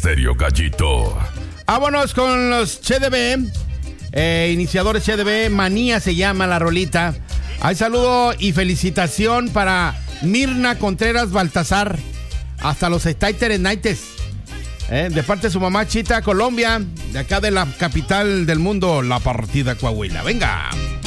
Estéreo Gallito. Vámonos con los CHDB. Iniciadores CHDB, Manía se llama la rolita. Hay saludo y felicitación para Mirna Contreras Baltasar. Hasta los Stater Nights. De parte de su mamá Chita, Colombia. De acá de la capital del mundo, La Partida, Coahuila. Venga.